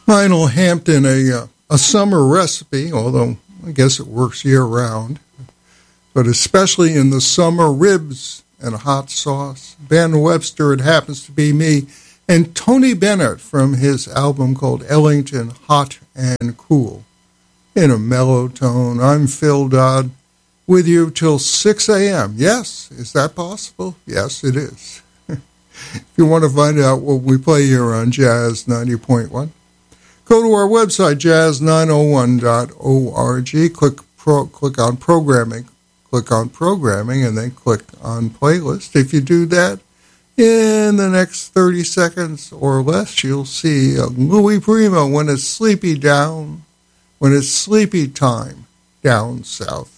Lionel Hampton, a summer recipe, although I guess it works year-round, but especially in the summer, ribs and a hot sauce. Ben Webster, It Happens to Be Me, and Tony Bennett from his album called Ellington, Hot and Cool. In a mellow tone, I'm Phil Dodd, with you till 6 a.m. Yes, is that possible? Yes, it is. If you want to find out what we play here on Jazz 90.1, go to our website, jazz901.org, click on programming, and then click on playlist. If you do that, in the next 30 seconds or less, you'll see Louis Prima, When It's Sleepy Time, Down South.